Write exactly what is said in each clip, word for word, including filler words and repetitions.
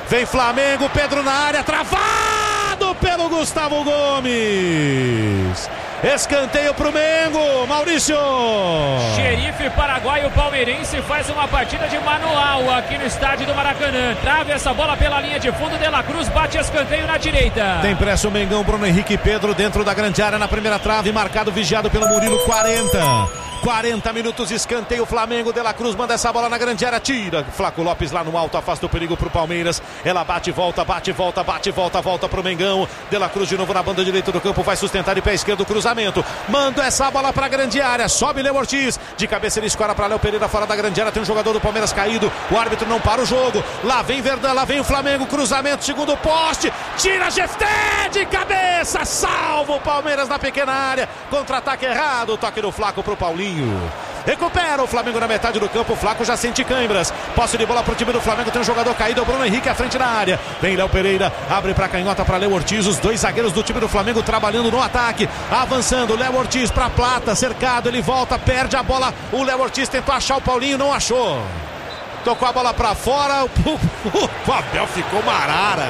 Vem Flamengo, Pedro na área, travado pelo Gustavo Gomes. Escanteio pro Mengo, Maurício. Xerife paraguaio palmeirense faz uma partida de manual aqui no estádio do Maracanã. Trava essa bola pela linha de fundo, De La Cruz bate escanteio na direita. Tem pressa o Mengão, Bruno Henrique e Pedro dentro da grande área na primeira trave, marcado, vigiado pelo Murilo. quarenta quarenta minutos, escanteio, Flamengo. De La Cruz manda essa bola na grande área, tira Flaco Lopes lá no alto, afasta o perigo pro Palmeiras. Ela bate, volta, bate, volta, bate, volta, volta pro Mengão. De La Cruz de novo na banda direita do campo, vai sustentar de pé esquerdo, cruzamento, manda essa bola pra grande área, sobe Léo Ortiz, de cabeça ele escora pra Léo Pereira fora da grande área, tem um jogador do Palmeiras caído, o árbitro não para o jogo, lá vem Verdão, lá vem o Flamengo, cruzamento, segundo poste, tira Jefté de cabeça, salva o Palmeiras na pequena área, contra-ataque errado, toque do Flaco pro Paulinho. Recupera o Flamengo na metade do campo, o Flaco já sente câimbras, posse de bola pro time do Flamengo, tem um jogador caído, é o Bruno Henrique à frente da área, vem Léo Pereira, abre pra canhota pra Léo Ortiz, os dois zagueiros do time do Flamengo trabalhando no ataque, avançando, Léo Ortiz pra Plata, cercado, ele volta, perde a bola, o Léo Ortiz tentou achar o Paulinho, não achou, tocou a bola pra fora, o, o Abel ficou marara.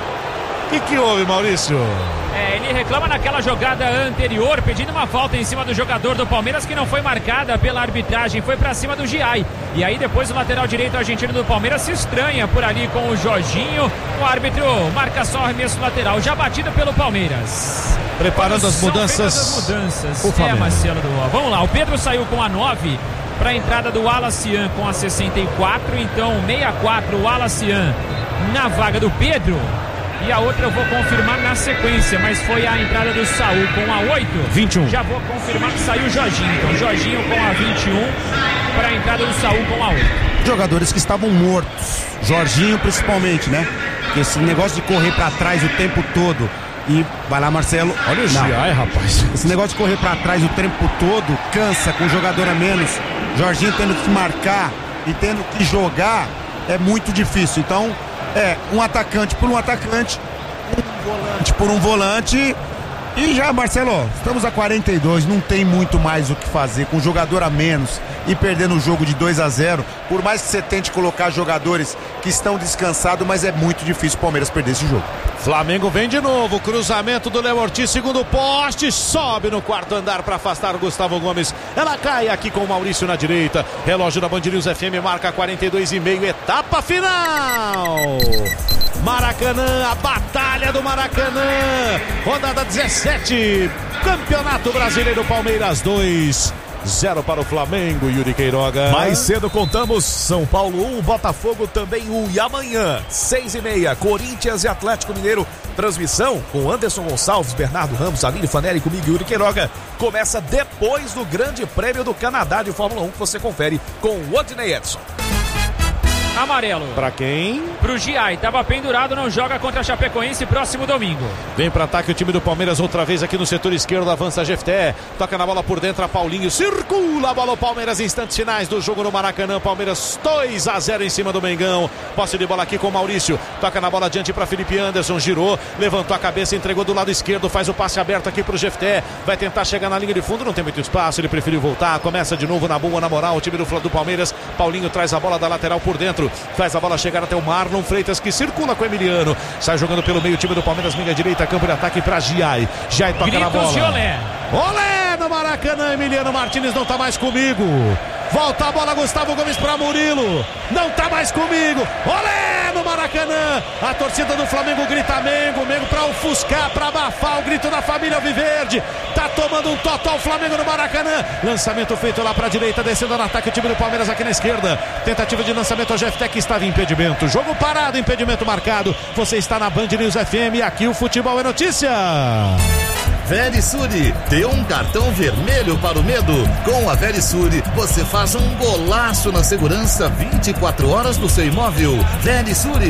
O que que houve, Maurício? É, ele reclama naquela jogada anterior, pedindo uma falta em cima do jogador do Palmeiras, que não foi marcada pela arbitragem, foi pra cima do Giai. E aí depois o lateral direito argentino do Palmeiras se estranha por ali com o Jorginho. O árbitro marca só o arremesso lateral, já batido pelo Palmeiras. Preparando as mudanças. As mudanças. É, Marcelo do... Vamos lá, o Pedro saiu com a nove para a entrada do Alacian com a sessenta e quatro, então sessenta e quatro o Alacian na vaga do Pedro. E a outra eu vou confirmar na sequência, mas foi a entrada do Saul com a oito. vinte e um. Já vou confirmar que saiu o Jorginho. Então, Jorginho com a vinte e um para a entrada do Saul com a oito. Jogadores que estavam mortos. Jorginho principalmente, né? Porque esse negócio de correr para trás o tempo todo. E vai lá, Marcelo. Olha o Giai, rapaz. Esse negócio de correr para trás o tempo todo cansa com o jogador a menos. Jorginho tendo que marcar e tendo que jogar é muito difícil. Então, é um atacante por um atacante, um volante por um volante. E já, Marcelo, estamos a quarenta e dois, não tem muito mais o que fazer com um jogador a menos e perdendo o jogo de dois a zero. Por mais que você tente colocar jogadores que estão descansados, mas é muito difícil o Palmeiras perder esse jogo. Flamengo vem de novo, cruzamento do Léo Ortiz, segundo poste, sobe no quarto andar para afastar o Gustavo Gomes. Ela cai aqui com o Maurício na direita. Relógio da Band News F M marca quarenta e dois e meio, etapa final. Maracanã, a batalha do Maracanã, rodada dezessete, Campeonato Brasileiro, Palmeiras dois, zero para o Flamengo, Yuri Queiroga. Mais cedo contamos, São Paulo um, Botafogo também um, e amanhã, seis e meia, Corinthians e Atlético Mineiro, transmissão com Anderson Gonçalves, Bernardo Ramos, Aline Fanelli, comigo, Yuri Queiroga, começa depois do Grande Prêmio do Canadá de Fórmula um, que você confere com o Odinei Edson. Amarelo. Pra quem? Pro Giai, tava pendurado, não joga contra a Chapecoense próximo domingo. Vem para ataque o time do Palmeiras outra vez aqui no setor esquerdo, avança Jefté, toca na bola por dentro a Paulinho, circula a bola o Palmeiras, instantes finais do jogo no Maracanã, Palmeiras dois a zero em cima do Mengão, posse de bola aqui com o Maurício, toca na bola adiante para Felipe Anderson, girou, levantou a cabeça, entregou do lado esquerdo, faz o passe aberto aqui pro Jefté, vai tentar chegar na linha de fundo, não tem muito espaço, ele preferiu voltar, começa de novo na boa, na moral, o time do, do Palmeiras, Paulinho traz a bola da lateral por dentro, faz a bola chegar até o Marlon Freitas, que circula com o Emiliano, sai jogando pelo meio, o time do Palmeiras, meia direita, campo de ataque para Giai, Giai toca Gritos na bola, de olé. Olé no Maracanã, Emiliano Martins não tá mais comigo, volta a bola, Gustavo Gomes para Murilo, não tá mais comigo, olé no Maracanã, a torcida do Flamengo grita Mengo, Mengo para ofuscar, para abafar o grito da família Alviverde, tá tomando um total Flamengo no Maracanã, lançamento feito lá para a direita, descendo no ataque o time do Palmeiras aqui na esquerda, tentativa de lançamento ao Jefté, que estava em impedimento, jogo parado, impedimento marcado, você está na Band News F M, aqui o futebol é notícia. Verisure, dê um cartão vermelho para o medo. Com a Verisure, você faz um golaço na segurança vinte e quatro horas do seu imóvel. Verisure.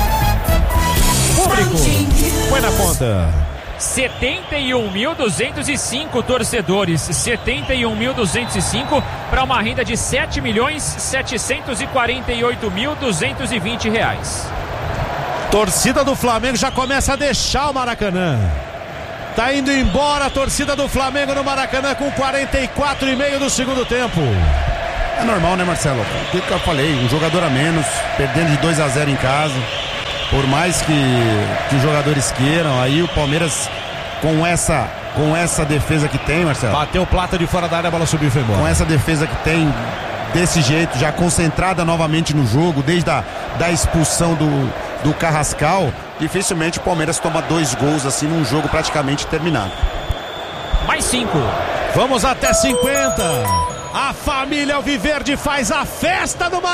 Público, foi na conta. setenta e um mil duzentos e cinco torcedores, setenta e um mil duzentos e cinco para uma renda de sete milhões setecentos e quarenta e oito mil duzentos e vinte reais. Torcida do Flamengo já começa a deixar o Maracanã. Tá indo embora a torcida do Flamengo no Maracanã com quarenta e quatro e meio do segundo tempo. É normal, né, Marcelo? O que eu falei, um jogador a menos, perdendo de dois a zero em casa. Por mais que, que os jogadores queiram, aí o Palmeiras com essa, com essa defesa que tem, Marcelo. Bateu Plata de fora da área, a bola subiu e foi embora. Com essa defesa que tem, desse jeito, já concentrada novamente no jogo, desde a da expulsão do, do Carrascal, dificilmente o Palmeiras toma dois gols assim num jogo praticamente terminado. Mais cinco. Vamos até cinquenta. A família Alviverde faz a festa no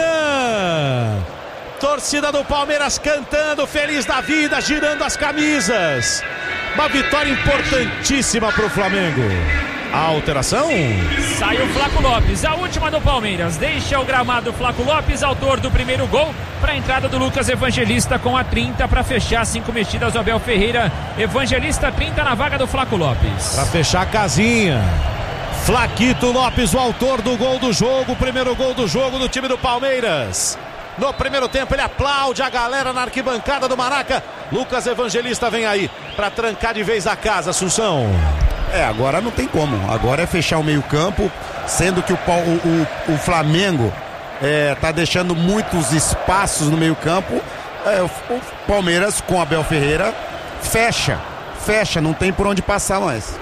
Maracanã. Torcida do Palmeiras cantando, feliz da vida, girando as camisas. Uma vitória importantíssima para o Flamengo. A alteração? Saiu Flaco Lopes, a última do Palmeiras. Deixa o gramado Flaco Lopes, autor do primeiro gol, para a entrada do Lucas Evangelista com a trinta para fechar. Cinco mexidas do Abel Ferreira. Evangelista trinta na vaga do Flaco Lopes. Para fechar a casinha. Flaquito Lopes, o autor do gol do jogo, o primeiro gol do jogo do time do Palmeiras. No primeiro tempo ele aplaude a galera na arquibancada do Maraca. Lucas Evangelista vem aí para trancar de vez a casa, Assunção. É, agora não tem como. Agora é fechar o meio campo, sendo que o, o, o Flamengo é, tá deixando muitos espaços no meio campo. É, o, o Palmeiras com Abel Ferreira fecha, fecha, não tem por onde passar mais.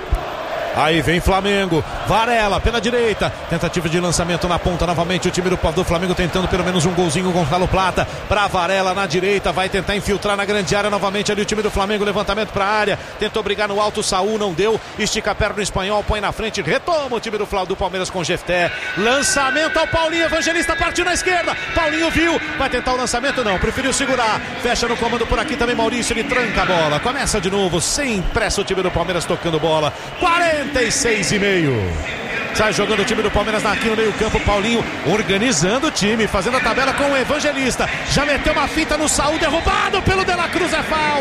Aí vem Flamengo, Varela pela direita, tentativa de lançamento na ponta novamente, o time do, do Flamengo tentando pelo menos um golzinho com Gonçalo Plata, para Varela na direita, vai tentar infiltrar na grande área novamente ali o time do Flamengo, levantamento para a área, tentou brigar no alto, Saul não deu, estica a perna no espanhol, põe na frente, retoma o time do, do Palmeiras com Jefté, lançamento ao Paulinho, Evangelista partiu na esquerda, Paulinho viu, vai tentar o lançamento, não, preferiu segurar, fecha no comando por aqui também Maurício, ele tranca a bola, começa de novo, sem pressa o time do Palmeiras tocando bola, quarenta e seis e meio. Sai jogando o time do Palmeiras aqui no meio campo, Paulinho organizando o time, fazendo a tabela com o Evangelista, já meteu uma fita no Saúl, derrubado pelo De La Cruz, é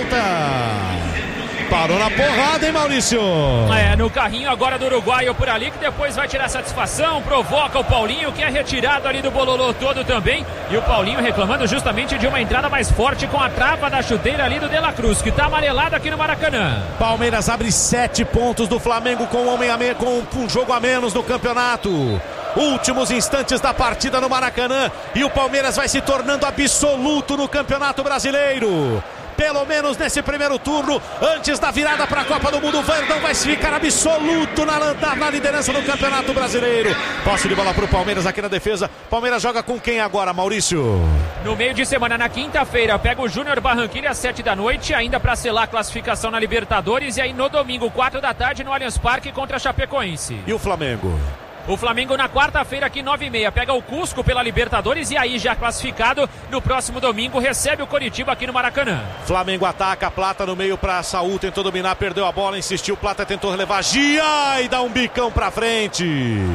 falta. Parou na porrada, hein, Maurício? É, no carrinho agora do uruguaio por ali, que depois vai tirar satisfação, provoca o Paulinho, que é retirado ali do bololô todo também, e o Paulinho reclamando justamente de uma entrada mais forte com a trava da chuteira ali do De La Cruz, que tá amarelado aqui no Maracanã. Palmeiras abre sete pontos do Flamengo com um, homem a me... com um jogo a menos no campeonato. Últimos instantes da partida no Maracanã, e o Palmeiras vai se tornando absoluto no Campeonato Brasileiro. Pelo menos nesse primeiro turno, antes da virada para a Copa do Mundo, o Verdão vai ficar absoluto na, na, na liderança do Campeonato Brasileiro. Posse de bola para o Palmeiras aqui na defesa. Palmeiras joga com quem agora, Maurício? No meio de semana, na quinta-feira, pega o Júnior Barranquilla às sete da noite, ainda para selar a classificação na Libertadores. E aí no domingo, quatro da tarde, no Allianz Parque contra a Chapecoense. E o Flamengo? O Flamengo na quarta-feira aqui nove e meia pega o Cusco pela Libertadores e aí já classificado no próximo domingo recebe o Coritiba aqui no Maracanã. Flamengo ataca, Plata no meio para Saúl, tentou dominar, perdeu a bola, insistiu, Plata tentou relevar, Gia e dá um bicão para frente.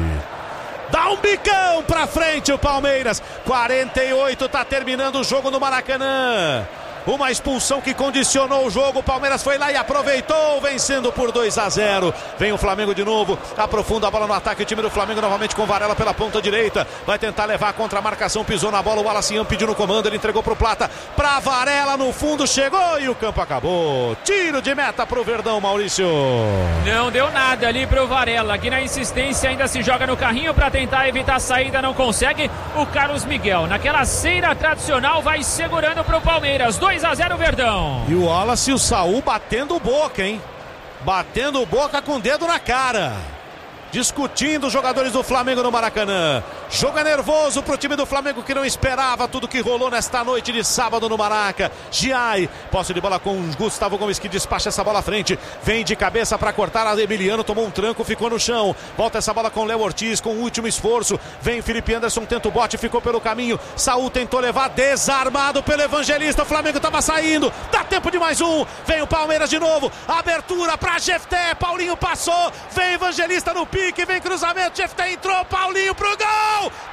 Dá um bicão para frente o Palmeiras. quarenta e oito, tá terminando o jogo no Maracanã. Uma expulsão que condicionou o jogo, o Palmeiras foi lá e aproveitou, vencendo por dois a zero. Vem o Flamengo de novo, aprofunda a bola no ataque, o time do Flamengo novamente com Varela pela ponta direita, vai tentar levar contra a marcação, pisou na bola, o Wallace pediu no comando, ele entregou pro Plata, pra Varela no fundo, chegou e o campo acabou. Tiro de meta pro Verdão, Maurício. Não deu nada ali pro Varela, que na insistência ainda se joga no carrinho pra tentar evitar a saída, não consegue. O Carlos Miguel, naquela cera tradicional, vai segurando pro Palmeiras, dois a zero Verdão. E o Wallace e o Saúl batendo boca, hein? Batendo boca com o dedo na cara. Discutindo os jogadores do Flamengo no Maracanã. Jogo é nervoso pro time do Flamengo que não esperava tudo que rolou nesta noite de sábado no Maraca. Giai, posse de bola com Gustavo Gomes que despacha essa bola à frente. Vem de cabeça para cortar, a Emiliano tomou um tranco, ficou no chão. Volta essa bola com Léo Ortiz com o último esforço. Vem Felipe Anderson, tenta o bote, ficou pelo caminho. Saúl tentou levar, desarmado pelo Evangelista. O Flamengo tava saindo, dá tempo de mais um. Vem o Palmeiras de novo, abertura para Jefté, Paulinho passou. Vem Evangelista no pique, vem cruzamento, Jefté entrou, Paulinho pro gol!